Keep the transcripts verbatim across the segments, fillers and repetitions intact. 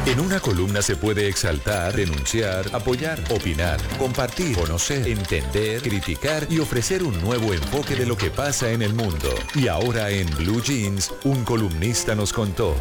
En una columna se puede exaltar, denunciar, apoyar, opinar, compartir, conocer, entender, criticar y ofrecer un nuevo enfoque de lo que pasa en el mundo. Y ahora en Blue Jeans, un columnista nos contó.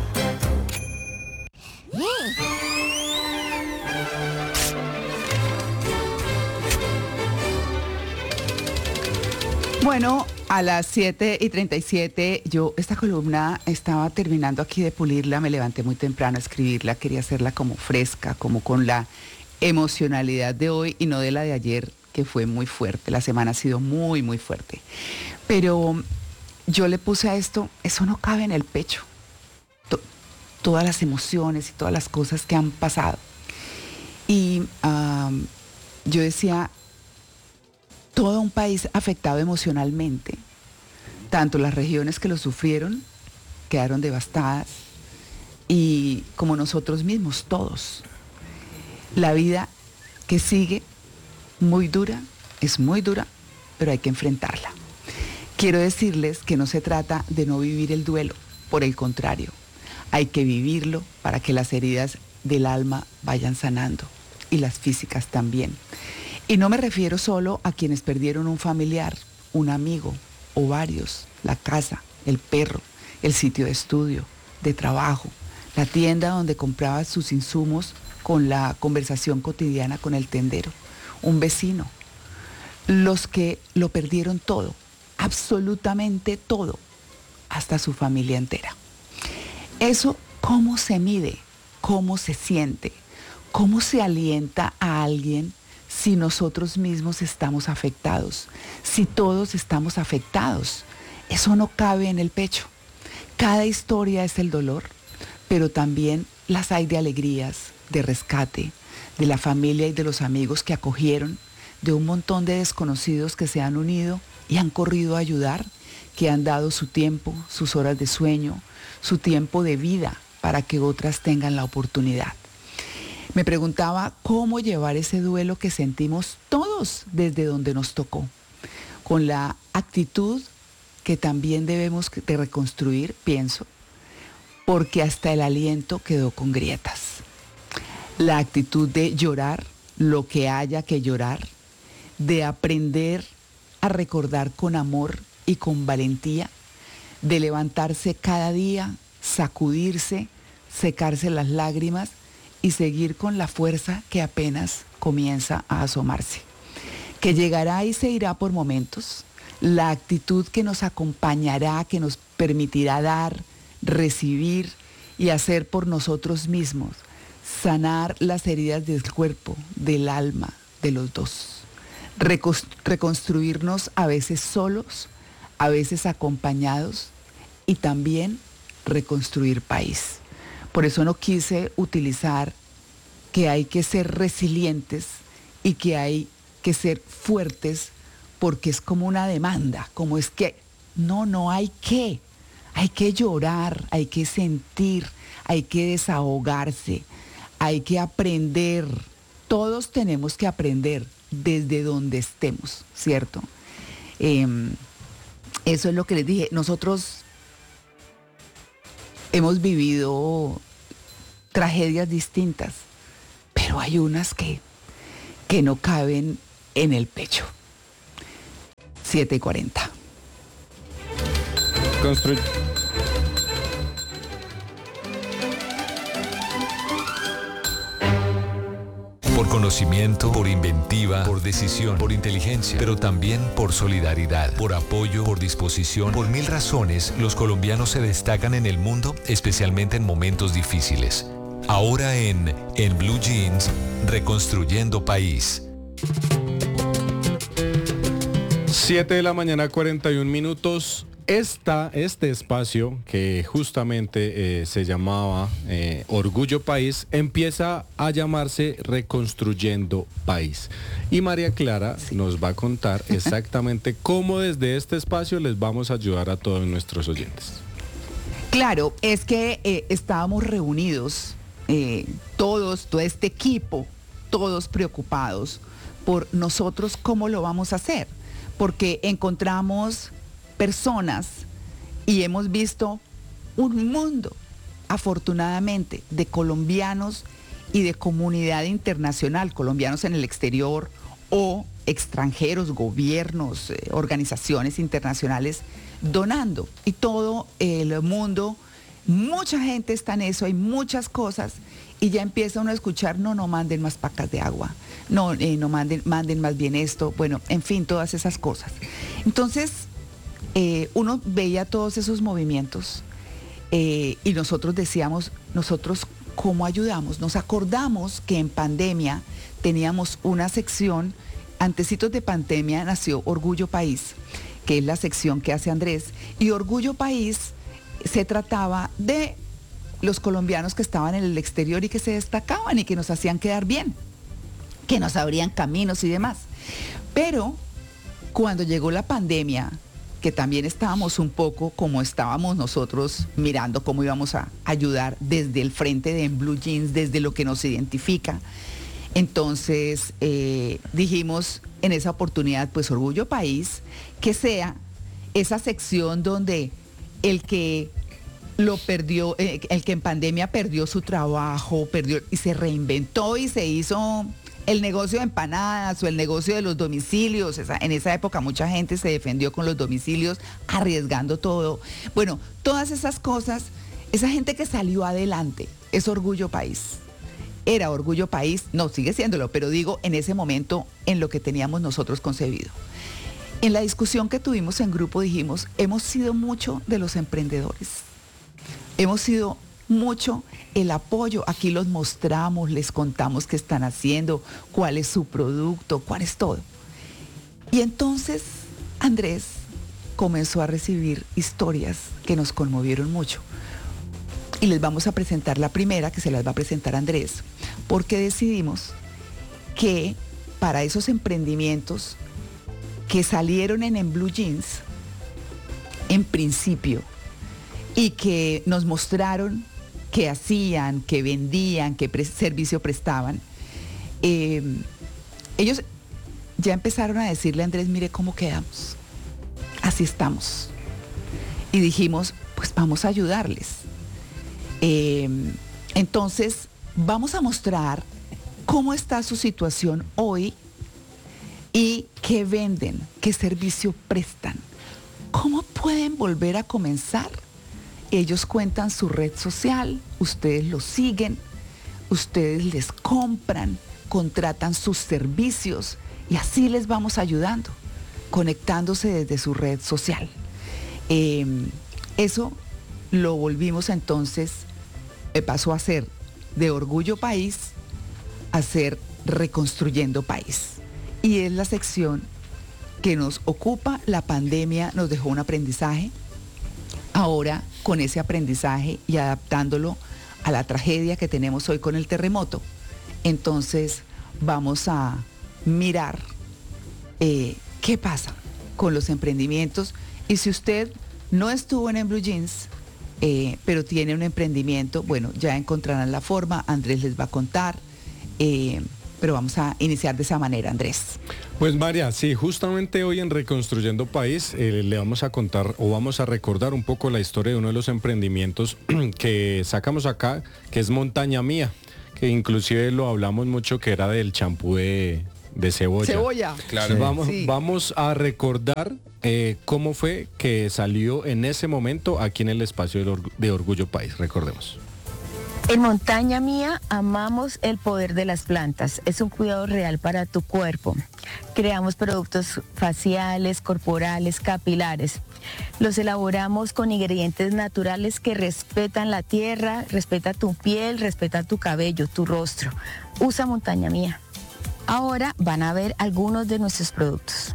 Bueno, a las siete y treinta y siete, yo esta columna estaba terminando aquí de pulirla, me levanté muy temprano a escribirla, quería hacerla como fresca, como con la emocionalidad de hoy y no de la de ayer, que fue muy fuerte. La semana ha sido muy, muy fuerte. Pero yo le puse a esto, eso no cabe en el pecho. To- todas las emociones y todas las cosas que han pasado. Y um, yo decía, todo un país afectado emocionalmente, tanto las regiones que lo sufrieron, quedaron devastadas, y como nosotros mismos, todos. La vida que sigue, muy dura, es muy dura, pero hay que enfrentarla. Quiero decirles que no se trata de no vivir el duelo, por el contrario, hay que vivirlo para que las heridas del alma vayan sanando, y las físicas también. Y no me refiero solo a quienes perdieron un familiar, un amigo o varios, la casa, el perro, el sitio de estudio, de trabajo, la tienda donde compraba sus insumos con la conversación cotidiana con el tendero, un vecino. Los que lo perdieron todo, absolutamente todo, hasta su familia entera. Eso, ¿cómo se mide? ¿Cómo se siente? ¿Cómo se alienta a alguien si nosotros mismos estamos afectados? Si todos estamos afectados, eso no cabe en el pecho. Cada historia es el dolor, pero también las hay de alegrías, de rescate, de la familia y de los amigos que acogieron, de un montón de desconocidos que se han unido y han corrido a ayudar, que han dado su tiempo, sus horas de sueño, su tiempo de vida para que otras tengan la oportunidad. Me preguntaba cómo llevar ese duelo que sentimos todos desde donde nos tocó, con la actitud que también debemos de reconstruir, pienso, porque hasta el aliento quedó con grietas. La actitud de llorar lo que haya que llorar, de aprender a recordar con amor y con valentía, de levantarse cada día, sacudirse, secarse las lágrimas y seguir con la fuerza que apenas comienza a asomarse, que llegará y se irá por momentos, la actitud que nos acompañará, que nos permitirá dar, recibir y hacer por nosotros mismos, sanar las heridas del cuerpo, del alma, de los dos, reconstruirnos a veces solos, a veces acompañados y también reconstruir país. Por eso no quise utilizar que hay que ser resilientes y que hay que ser fuertes, porque es como una demanda, como es que, no, no hay que, hay que llorar, hay que sentir, hay que desahogarse, hay que aprender, todos tenemos que aprender desde donde estemos, ¿cierto? Eh, eso es lo que les dije, nosotros hemos vivido tragedias distintas, pero hay unas que, que no caben en el pecho. siete y cuarenta. Construye. Por conocimiento, por inventiva, por decisión, por inteligencia, pero también por solidaridad, por apoyo, por disposición. Por mil razones, los colombianos se destacan en el mundo, especialmente en momentos difíciles. Ahora en, en Blue Jeans, Reconstruyendo País. siete de la mañana, cuarenta y un minutos. Esta, este espacio que justamente eh, se llamaba eh, Orgullo País, empieza a llamarse Reconstruyendo País. Y María Clara sí. nos va a contar exactamente cómo desde este espacio les vamos a ayudar a todos nuestros oyentes. Claro, es que eh, estábamos reunidos, eh, todos, todo este equipo, todos preocupados por nosotros cómo lo vamos a hacer, porque encontramos personas y hemos visto un mundo, afortunadamente, de colombianos y de comunidad internacional, colombianos en el exterior o extranjeros, gobiernos, eh, organizaciones internacionales donando. Y todo el mundo, mucha gente está en eso, hay muchas cosas, y ya empieza uno a escuchar, no, no manden más pacas de agua, no, eh, no manden, manden más bien esto, bueno, en fin, todas esas cosas. Entonces, eh, uno veía todos esos movimientos eh, y nosotros decíamos, nosotros, ¿cómo ayudamos? Nos acordamos que en pandemia teníamos una sección, antecitos de pandemia nació Orgullo País, que es la sección que hace Andrés, y Orgullo País se trataba de los colombianos que estaban en el exterior y que se destacaban y que nos hacían quedar bien, que nos abrían caminos y demás. Pero cuando llegó la pandemia, que también estábamos un poco como estábamos nosotros mirando cómo íbamos a ayudar desde el frente de En Blue Jeans, desde lo que nos identifica. Entonces eh, dijimos en esa oportunidad, pues Orgullo País, que sea esa sección donde el que lo perdió, eh, el que en pandemia perdió su trabajo, perdió y se reinventó y se hizo el negocio de empanadas o el negocio de los domicilios. Esa, en esa época mucha gente se defendió con los domicilios, arriesgando todo. Bueno, todas esas cosas, esa gente que salió adelante, es Orgullo País. Era Orgullo País, no, sigue siéndolo, pero digo en ese momento en lo que teníamos nosotros concebido. En la discusión que tuvimos en grupo dijimos, hemos sido mucho de los emprendedores. Hemos sido mucho el apoyo, aquí los mostramos, les contamos qué están haciendo, cuál es su producto, cuál es todo. Y entonces Andrés comenzó a recibir historias que nos conmovieron mucho. Y les vamos a presentar la primera, que se las va a presentar Andrés, porque decidimos que para esos emprendimientos que salieron en En Blue Jeans, en principio, y que nos mostraron qué hacían, qué vendían, qué pre- servicio prestaban, eh, ellos ya empezaron a decirle a Andrés, mire cómo quedamos, así estamos. Y dijimos, pues vamos a ayudarles. Eh, entonces, vamos a mostrar cómo está su situación hoy y qué venden, qué servicio prestan, cómo pueden volver a comenzar. Ellos cuentan su red social, ustedes los siguen, ustedes les compran, contratan sus servicios y así les vamos ayudando, conectándose desde su red social. Eh, eso lo volvimos entonces, eh, pasó a ser de Orgullo País a ser Reconstruyendo País. Y es la sección que nos ocupa. La pandemia nos dejó un aprendizaje. Ahora, con ese aprendizaje y adaptándolo a la tragedia que tenemos hoy con el terremoto, entonces vamos a mirar eh, qué pasa con los emprendimientos. Y si usted no estuvo en En Blue Jeans, eh, pero tiene un emprendimiento, bueno, ya encontrarán la forma, Andrés les va a contar, eh, pero vamos a iniciar de esa manera, Andrés. Pues María, sí, justamente hoy en Reconstruyendo País eh, le vamos a contar o vamos a recordar un poco la historia de uno de los emprendimientos que sacamos acá, que es Montaña Mía, que inclusive lo hablamos mucho, que era del champú de, de cebolla. Cebolla. Claro. Sí. Vamos, Sí. vamos a recordar eh, cómo fue que salió en ese momento aquí en el espacio de, Orgu- de Orgullo País. Recordemos. En Montaña Mía amamos el poder de las plantas. Es un cuidado real para tu cuerpo. Creamos productos faciales, corporales, capilares. Los elaboramos con ingredientes naturales que respetan la tierra, respeta tu piel, respeta tu cabello, tu rostro. Usa Montaña Mía. Ahora van a ver algunos de nuestros productos.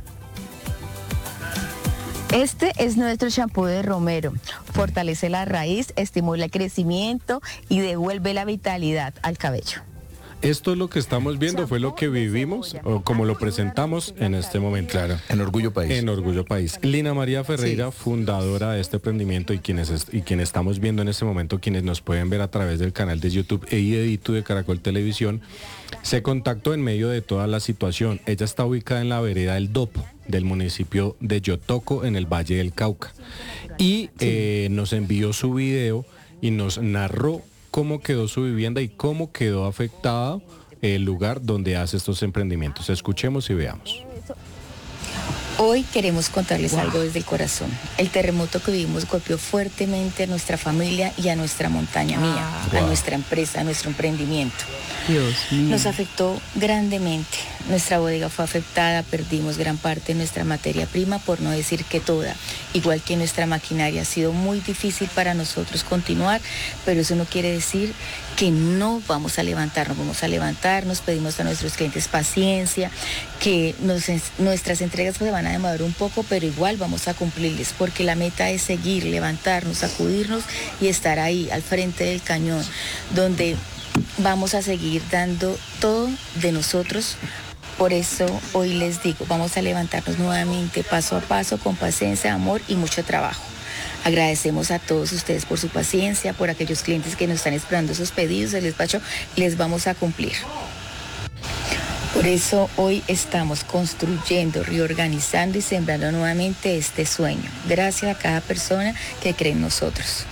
Este es nuestro champú de romero. Fortalece la raíz, estimula el crecimiento y devuelve la vitalidad al cabello. Esto es lo que estamos viendo, fue lo que vivimos o como lo presentamos en este momento. Claro, en Orgullo País. En Orgullo País. Lina María Ferreira, Sí. fundadora de este emprendimiento y quienes est- y quienes estamos viendo en este momento, quienes nos pueden ver a través del canal de YouTube e Editu de Caracol Televisión, se contactó en medio de toda la situación. Ella está ubicada en la vereda El Dopo, del municipio de Yotoco, en el Valle del Cauca. Y eh, nos envió su video y nos narró cómo quedó su vivienda y cómo quedó afectado el lugar donde hace estos emprendimientos. Escuchemos y veamos. Hoy queremos contarles wow. algo desde el corazón. El terremoto que vivimos golpeó fuertemente a nuestra familia y a nuestra montaña mía, ah, wow. a nuestra empresa, a nuestro emprendimiento. Dios mío. Nos afectó grandemente. Nuestra bodega fue afectada, perdimos gran parte de nuestra materia prima, por no decir que toda. Igual que nuestra maquinaria, ha sido muy difícil para nosotros continuar, pero eso no quiere decir que no vamos a levantarnos, vamos a levantarnos, pedimos a nuestros clientes paciencia, que nos, nuestras entregas se van a demorar un poco, pero igual vamos a cumplirles, porque la meta es seguir, levantarnos, sacudirnos y estar ahí, al frente del cañón, donde vamos a seguir dando todo de nosotros. Por eso hoy les digo, vamos a levantarnos nuevamente paso a paso, con paciencia, amor y mucho trabajo. Agradecemos a todos ustedes por su paciencia, por aquellos clientes que nos están esperando esos pedidos, el despacho les vamos a cumplir. Por eso hoy estamos construyendo, reorganizando y sembrando nuevamente este sueño. Gracias a cada persona que cree en nosotros.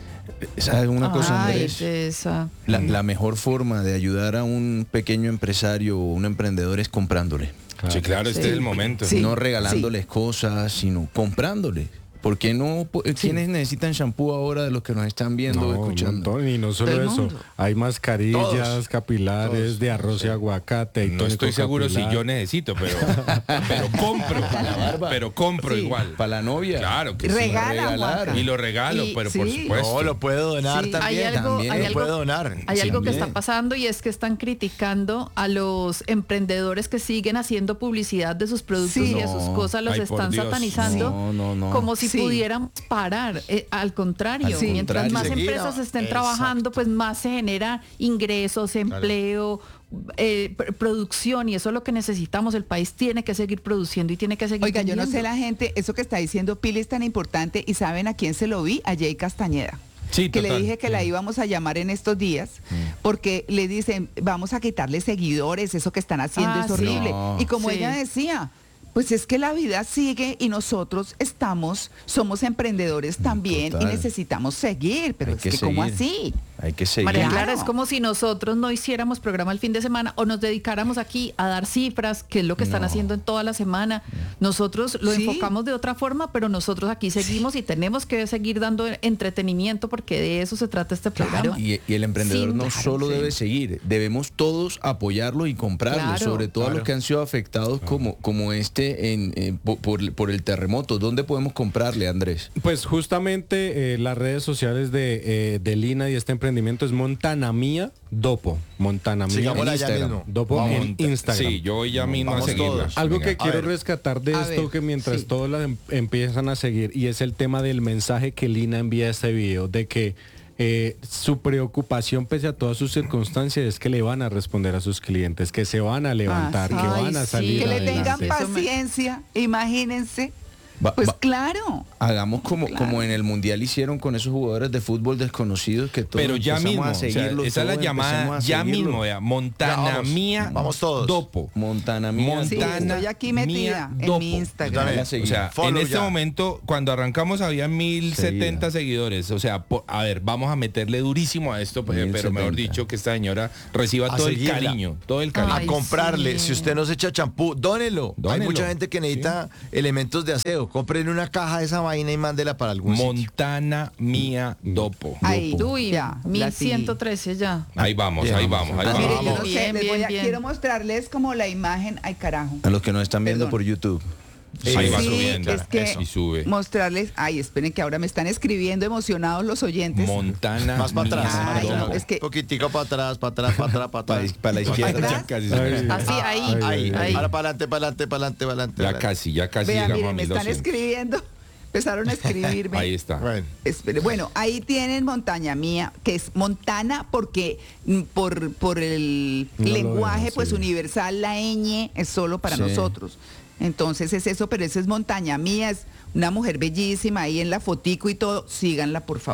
¿Sabes una cosa, Ay, Andrés? esa. La, la mejor forma de ayudar a un pequeño empresario o un emprendedor es comprándole. Claro. Sí, claro, este Sí. es el momento. Sí. No regalándoles cosas, sino comprándole. ¿Por qué no? ¿Quiénes sí. necesitan shampoo ahora de los que nos están viendo o No, escuchando? un montón, y no solo Todo el eso, mundo. hay mascarillas Todos. capilares Todos. de arroz y aguacate. Y No tónico estoy seguro capilar. si yo necesito, pero, pero compro. Pero compro Sí. igual. Para la novia. Claro que Regala, sí. regalar. Juanca. Y lo regalo, Y- pero por sí. supuesto. No, lo puedo donar Sí. también. Hay algo- también hay lo algo- puedo donar. Hay algo que También. está pasando y es que están criticando a los emprendedores que siguen haciendo publicidad de sus productos Sí. y de sus No. cosas, los Ay, por están Dios. satanizando No, no, no. como si Sí. pudiéramos parar. Eh, al contrario, Al mientras contrario. más Seguir, empresas ¿no? estén Exacto. trabajando, pues más se genera ingresos, empleo, eh, pr- producción, y eso es lo que necesitamos. El país tiene que seguir produciendo y tiene que seguir Oiga, yo no sé vendiendo. la gente, eso que está diciendo Pili es tan importante, y ¿saben a quién se lo vi? A Jay Castañeda. Sí, que total. le dije que la íbamos a llamar en estos días, porque le dicen, vamos a quitarle seguidores, eso que están haciendo Ah, es sí. horrible. No. Y como Sí. ella decía, pues es que la vida sigue y nosotros estamos, somos emprendedores también total. y necesitamos seguir, pero Hay es que que, ¿cómo seguir. así? Hay que seguir. María Clara, Claro. es como si nosotros no hiciéramos programa el fin de semana o nos dedicáramos aquí a dar cifras, que es lo que están No. haciendo en toda la semana. Nosotros lo Sí. enfocamos de otra forma, pero nosotros aquí seguimos y tenemos que seguir dando entretenimiento, porque de eso se trata este programa. Y, y el emprendedor Sí, no claro, solo sí. debe seguir, debemos todos apoyarlo y comprarlo, Claro. sobre todo a los que han sido afectados como, como este en, en- po- por, por el terremoto. ¿Dónde podemos comprarle, Andrés? Pues justamente eh, las redes sociales de, eh, de Lina y este emprendimiento es Montanamía Dopo. Montanamía Sigámosla ya Instagram. mismo. Dopo Vamos, en Instagram. Sí, yo voy ya mismo Vamos a seguirla. todos. Algo Venga. que quiero ver. rescatar de A esto, ver, que mientras sí. todos la em- empiezan a seguir, y es el tema del mensaje que Lina envía a este video, de que eh, su preocupación, pese a todas sus circunstancias, es que le van a responder a sus clientes, que se van a levantar, sí. que Ay, van a sí. salir Que le adelante. tengan Eso me- paciencia, imagínense. Va- Pues va- claro. Hagamos como, Claro. como en el Mundial hicieron con esos jugadores de fútbol desconocidos que todos Pero ya empezamos mismo, a o sea, seguirlos, esa es la todos llamada, empezamos a ya seguirlos. mismo, vea, Montanamía Ya vamos, vamos todos. Dopo. Montanamía. Sí, Montana estoy aquí metida Mía en Dopo. mi Yo Instagram. también. La seguí. O sea, Follow en este ya. momento, cuando arrancamos había mil setenta seguidores. O sea, po- a ver, vamos a meterle durísimo a esto, pues, mil pero mejor setenta. dicho, que esta señora reciba A todo seguirla. el cariño, todo el cariño. A Ay, comprarle. sí. Si usted no se echa champú, dónelo. Hay Dónelo. mucha gente que necesita elementos de aseo. Cómprenle una caja de esa vaina y mándela para algún sitio. Montana Mía Dopo. Ahí, Uy, ya, la mil seguí. ciento trece ya. Ahí vamos, Bien, ahí vamos. vamos, ahí Ah, mire, vamos. yo no sé, Bien, les voy bien, a- bien. quiero mostrarles como la imagen, ay carajo. A los que nos están viendo Perdón. por YouTube. Ahí va Sí, subiendo. es que Y sube. mostrarles, ay, esperen que ahora me están escribiendo emocionados los oyentes. Montana Más para atrás. Mía Ay, Dopo. no, es que- Poquitico para atrás, para atrás, para atrás, para Para, atrás. para la izquierda. atrás? Ya casi, se me- Ay, Así, ahí, Ahí, ahí. ahora para adelante, para adelante, para adelante, para adelante. ya casi, ya casi Vean, llegamos miren, me a están mil doscientos. escribiendo, empezaron a escribirme. Ahí está. Bueno, Espere, bueno, ahí tienen Montaña Mía, que es Montana porque mm, por, por el No lo lenguaje vemos, pues sí. universal, la ñ es solo para Sí. nosotros. Entonces es eso, pero eso es Montaña Mía, es una mujer bellísima ahí en la fotico y todo, síganla por favor.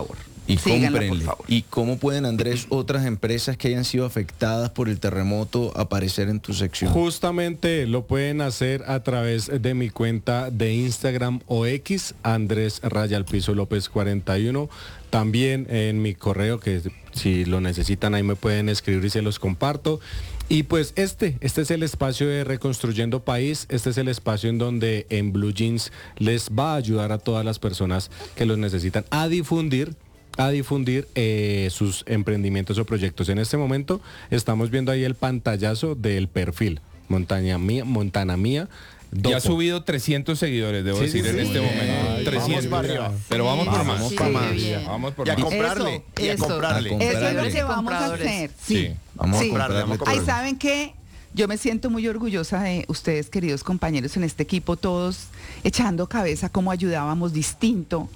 Y Síganla, por cómprenle. favor. ¿Y cómo pueden, Andrés, otras empresas que hayan sido afectadas por el terremoto aparecer en tu sección? Justamente lo pueden hacer a través de mi cuenta de Instagram o X, Andrés Raya al Piso López cuarenta y uno. También en mi correo, que si lo necesitan ahí me pueden escribir y se los comparto. Y pues este, este es el espacio de Reconstruyendo País, este es el espacio en donde en Blue Jeans les va a ayudar a todas las personas que los necesitan a difundir a difundir eh, sus emprendimientos o proyectos. En este momento estamos viendo ahí el pantallazo del perfil Montaña Mía, Montana Mía. Ya ha subido trescientos seguidores, debo Sí, decir, sí, en sí. este momento. Ay, trescientos. vamos para arriba. Pero vamos por más. Vamos Sí, pa' qué más. bien. Vamos por Y a más. comprarle, Eso, y a eso. comprarle. A comprar. Eso es lo Comprarle. que vamos a Compradores. hacer. Sí. Sí. Vamos Sí. a comprarle. Vamos a Ay, comprarle. ¿saben qué? Yo me siento muy orgullosa de ustedes, queridos compañeros, en este equipo, todos echando cabeza como ayudábamos distinto.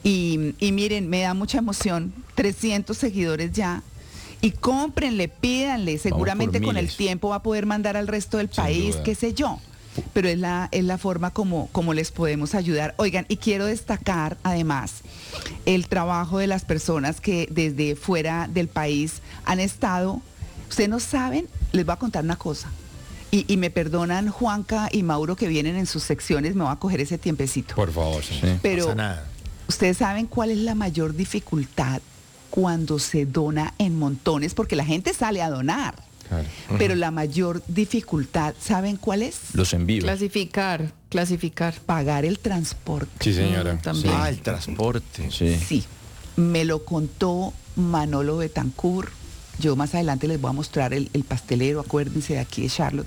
Y, y miren, me da mucha emoción, trescientos seguidores ya. Y cómprenle, pídanle, seguramente por con el miles. tiempo va a poder mandar al resto del Sin país, duda. qué sé yo. Pero es la, es la forma como, como les podemos ayudar. Oigan, y quiero destacar además el trabajo de las personas que desde fuera del país han estado. Ustedes no saben, les voy a contar una cosa. Y, y me perdonan Juanca y Mauro que vienen en sus secciones, me voy a coger ese tiempecito. Por favor, sí. Sí. Pero pasa nada. ustedes saben cuál es la mayor dificultad cuando se dona en montones, porque la gente sale a donar. Claro. Pero la mayor dificultad, ¿saben cuál es? Los envíos. Clasificar, clasificar. Pagar el transporte. Sí, señora. Mm, también. Ah, el transporte. Sí. Sí, me lo contó Manolo Betancourt. Yo más adelante les voy a mostrar el, el pastelero, acuérdense de aquí de Charlotte.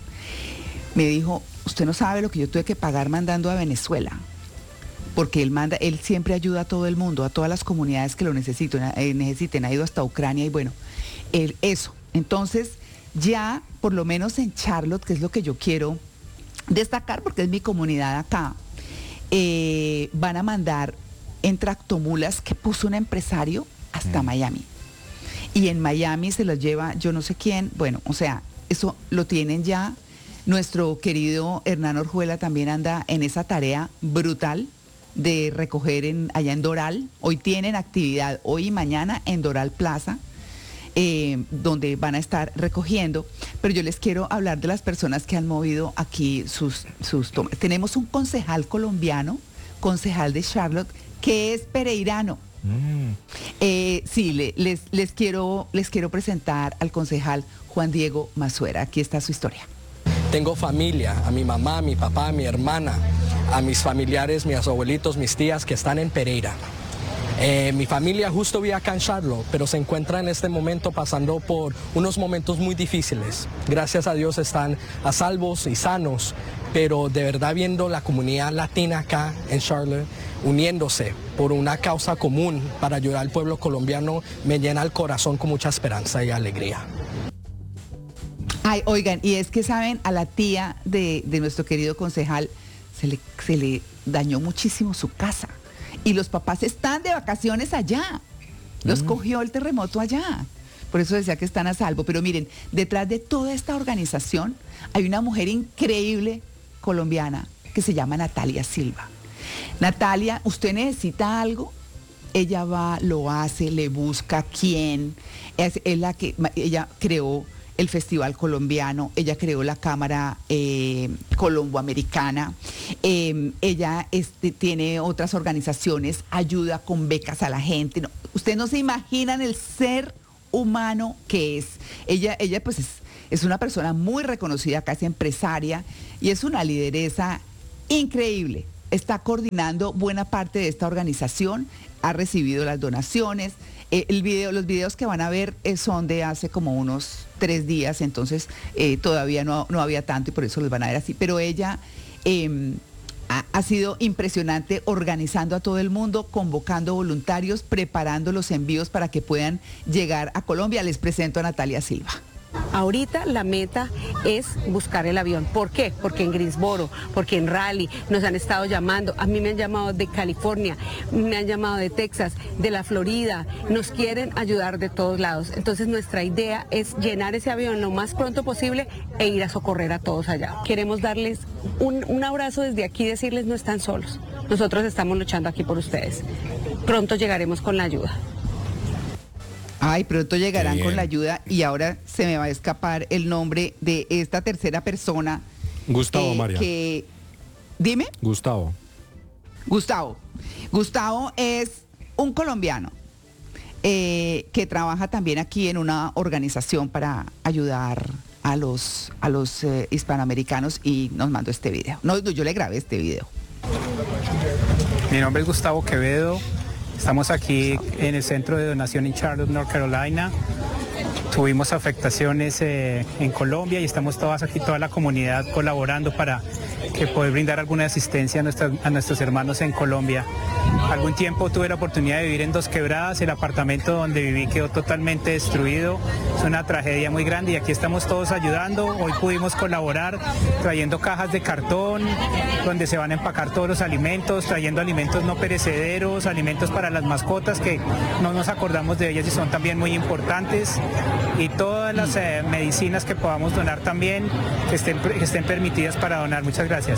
Me dijo, usted no sabe lo que yo tuve que pagar mandando a Venezuela. Porque él manda, él siempre ayuda a todo el mundo, a todas las comunidades que lo necesiten, eh, necesiten. Ha ido hasta Ucrania y bueno, él, eso. Entonces, ya por lo menos en Charlotte, que es lo que yo quiero destacar, porque es mi comunidad acá, eh, van a mandar en tractomulas que puso un empresario hasta Mm. Miami. Y en Miami se los lleva yo no sé quién, bueno, o sea, eso lo tienen ya. Nuestro querido Hernán Orjuela también anda en esa tarea brutal de recoger en, allá en Doral. Hoy tienen actividad, hoy y mañana en Doral Plaza, eh, donde van a estar recogiendo. Pero yo les quiero hablar de las personas que han movido aquí sus, sus tomas. Tenemos un concejal colombiano, concejal de Charlotte, que es pereirano. Eh, sí, le- les, les, quiero, les quiero presentar al concejal Juan Diego Mazuera. Aquí está su historia. Tengo familia, a mi mamá, a mi papá, a mi hermana, a mis familiares, mis abuelitos, mis tías que están en Pereira. Eh, mi familia justo vive acá en Charlotte, pero se encuentra en este momento pasando por unos momentos muy difíciles. Gracias a Dios están a salvos y sanos, pero de verdad viendo la comunidad latina acá en Charlotte uniéndose por una causa común para ayudar al pueblo colombiano me llena el corazón con mucha esperanza y alegría. Ay, oigan, y es que saben, a la tía de, de nuestro querido concejal se le, se le dañó muchísimo su casa. Y los papás están de vacaciones allá. Los cogió el terremoto allá. Por eso decía que están a salvo. Pero miren, detrás de toda esta organización hay una mujer increíble colombiana que se llama Natalia Silva. Natalia, usted necesita algo, ella va, lo hace, le busca quién. Es, es la que ella creó el Festival Colombiano, ella creó la Cámara eh, Colomboamericana, eh, ella este, tiene otras organizaciones, ayuda con becas a la gente. No, ustedes no se imaginan el ser humano que es. Ella, ella pues es, es una persona muy reconocida, casi empresaria, y es una lideresa increíble. Está coordinando buena parte de esta organización, ha recibido las donaciones. Eh, el video, los videos que van a ver eh, son de hace como unos tres días, entonces eh, todavía no, no había tanto y por eso los van a ver así. Pero ella eh, ha, ha sido impresionante organizando a todo el mundo, convocando voluntarios, preparando los envíos para que puedan llegar a Colombia. Les presento a Natalia Silva. Ahorita la meta es buscar el avión. ¿Por qué? Porque en Greensboro, porque en Raleigh nos han estado llamando. A mí me han llamado de California, me han llamado de Texas, de la Florida. Nos quieren ayudar de todos lados. Entonces nuestra idea es llenar ese avión lo más pronto posible e ir a socorrer a todos allá. Queremos darles un, un abrazo desde aquí, decirles no están solos. Nosotros estamos luchando aquí por ustedes. Pronto llegaremos con la ayuda. Ay, pronto llegarán Qué con bien. la ayuda y ahora se me va a escapar el nombre de esta tercera persona. Gustavo, eh, María. que, dime. Gustavo. Gustavo. Gustavo es un colombiano eh, que trabaja también aquí en una organización para ayudar a los, a los eh, hispanoamericanos y nos mandó este video. No, no, yo le grabé este video. Mi nombre es Gustavo Quevedo. Estamos aquí en el centro de donación en Charlotte, North Carolina. Tuvimos afectaciones eh, en Colombia y estamos todas aquí, toda la comunidad colaborando para que poder brindar alguna asistencia a, nuestra- a nuestros hermanos en Colombia. Algún tiempo tuve la oportunidad de vivir en Dos Quebradas, el apartamento donde viví quedó totalmente destruido, es una tragedia muy grande y aquí estamos todos ayudando. Hoy pudimos colaborar trayendo cajas de cartón donde se van a empacar todos los alimentos, trayendo alimentos no perecederos, alimentos para las mascotas que no nos acordamos de ellas y son también muy importantes, y todas las eh, medicinas que podamos donar también, que estén, que estén permitidas para donar. Muchas gracias.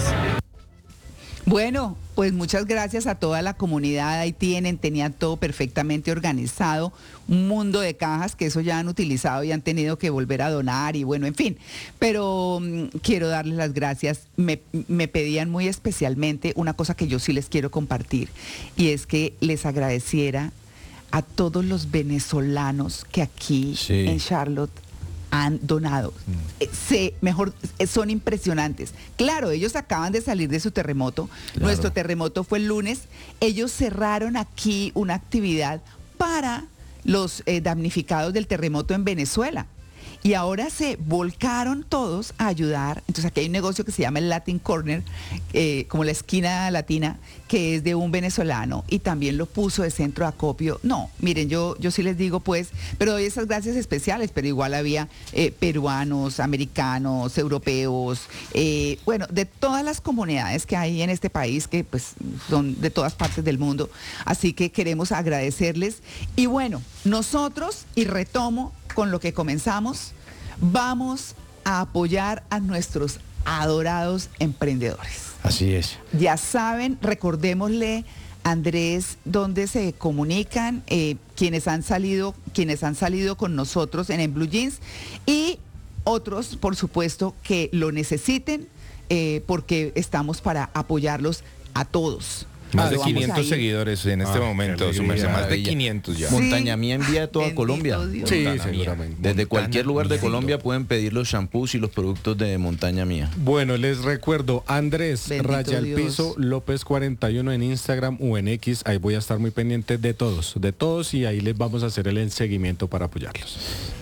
Bueno, pues muchas gracias a toda la comunidad. Ahí tienen, tenían todo perfectamente organizado, un mundo de cajas que eso ya han utilizado y han tenido que volver a donar y bueno, en fin. Pero mm, quiero darles las gracias. Me, me pedían muy especialmente una cosa que yo sí les quiero compartir y es que les agradeciera a todos los venezolanos que aquí Sí. en Charlotte han donado. Eh, se, mejor, eh, son impresionantes. Claro, ellos acaban de salir de su terremoto. Claro. Nuestro terremoto fue el lunes. Ellos cerraron aquí una actividad para los eh, damnificados del terremoto en Venezuela. Y ahora se volcaron todos a ayudar. Entonces aquí hay un negocio que se llama el Latin Corner, eh, como la esquina latina, que es de un venezolano y también lo puso de centro de acopio. No, miren, yo, yo sí les digo pues, pero doy esas gracias especiales, pero igual había eh, peruanos, americanos, europeos, eh, bueno, de todas las comunidades que hay en este país, que pues son de todas partes del mundo. Así que queremos agradecerles. Y bueno, nosotros, y retomo con lo que comenzamos, vamos a apoyar a nuestros adorados emprendedores. Así es. Ya saben, recordémosle, Andrés, dónde se comunican, eh, quienes han salido, quienes han salido con nosotros en, en Blue Jeans y otros, por supuesto, que lo necesiten, eh, porque estamos para apoyarlos a todos. Más de Pero vamos quinientos ahí. seguidores en este Ah, momento, qué su merced, más de maravilla. quinientos ya. Sí. Montaña Mía envía a toda Bendito Colombia. Dios. Sí, Montaña Mía. seguramente. Desde Montaña cualquier lugar de Mía. Colombia pueden pedir los shampoos y los productos de Montaña Mía. Bueno, les recuerdo, Andrés Bendito Raya al Dios. Piso, López cuarenta y uno en Instagram o en X, ahí voy a estar muy pendiente de todos, de todos y ahí les vamos a hacer el seguimiento para apoyarlos.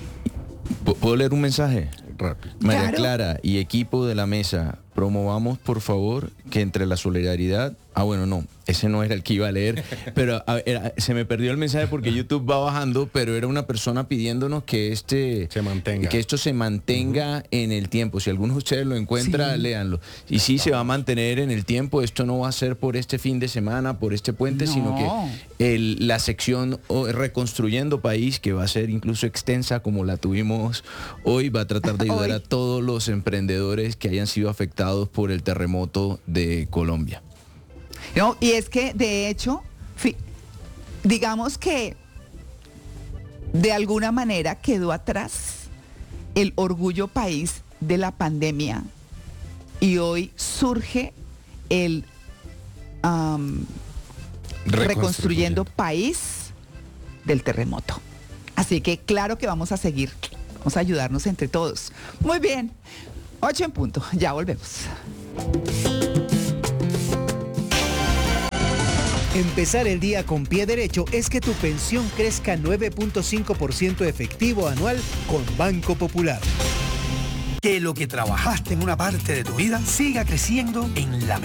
¿Pu- ¿Puedo leer un mensaje? Rápido. María Claro. Clara y equipo de la mesa, promovamos por favor que entre la solidaridad, ah bueno, no, ese no era el que iba a leer, pero a- era- se me perdió el mensaje porque YouTube va bajando, pero era una persona pidiéndonos que este Se mantenga. que esto se mantenga en el tiempo. Si alguno de ustedes lo encuentra, Sí. léanlo. Y sí se va a mantener en el tiempo, esto no va a ser por este fin de semana, por este puente, No. sino que el- la sección o, Reconstruyendo País, que va a ser incluso extensa como la tuvimos hoy, va a tratar de ayudar Hoy. a todos los emprendedores que hayan sido afectados por el terremoto de Colombia. No, y es que de hecho, fi- digamos que de alguna manera quedó atrás el orgullo país de la pandemia y hoy surge el am, reconstruyendo país del terremoto. Así que claro que vamos a seguir, vamos a ayudarnos entre todos. Muy bien, ocho en punto, ya volvemos. Empezar el día con pie derecho es que tu pensión crezca nueve punto cinco por ciento efectivo anual con Banco Popular. Que lo que trabajaste en una parte de tu vida siga creciendo en la